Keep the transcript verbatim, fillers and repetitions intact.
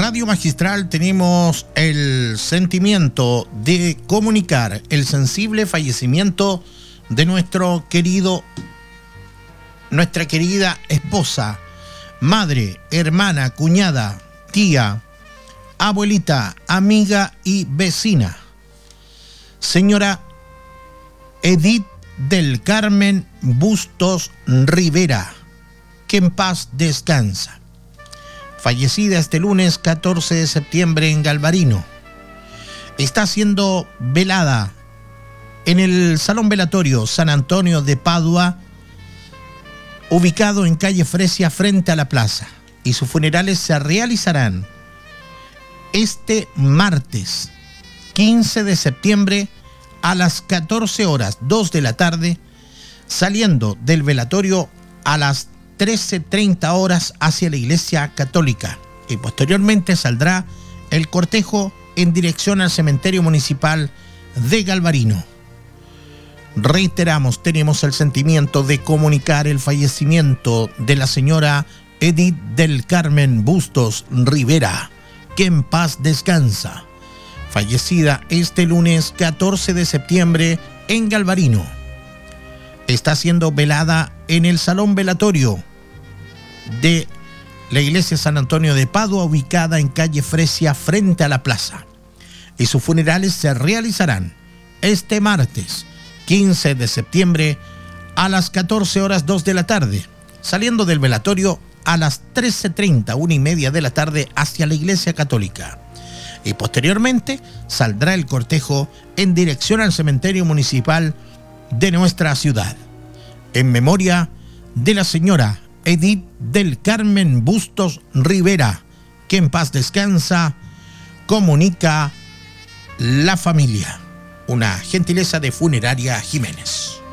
Radio Magistral tenemos el sentimiento de comunicar el sensible fallecimiento de nuestro querido, nuestra querida esposa, madre, hermana, cuñada, tía, abuelita, amiga y vecina, señora Edith del Carmen Bustos Rivera, que en paz descansa. Fallecida este lunes catorce de septiembre en Galvarino. Está siendo velada en el Salón Velatorio San Antonio de Padua, ubicado en calle Fresia frente a la plaza, y sus funerales se realizarán este martes quince de septiembre a las catorce horas, dos de la tarde, saliendo del velatorio a las trece treinta horas hacia la Iglesia Católica, y posteriormente saldrá el cortejo en dirección al cementerio municipal de Galvarino. Reiteramos, tenemos el sentimiento de comunicar el fallecimiento de la señora Edith del Carmen Bustos Rivera, que en paz descansa, fallecida este lunes catorce de septiembre en Galvarino. Está siendo velada en el Salón Velatorio de la Iglesia San Antonio de Padua, ubicada en calle Fresia frente a la plaza, y sus funerales se realizarán este martes quince de septiembre a las catorce horas, dos de la tarde, saliendo del velatorio a las trece treinta, una y media de la tarde hacia la Iglesia Católica, y posteriormente saldrá el cortejo en dirección al cementerio municipal de nuestra ciudad, en memoria de la señora Edith del Carmen Bustos Rivera, que en paz descansa, comunica la familia. Una gentileza de Funeraria Jiménez.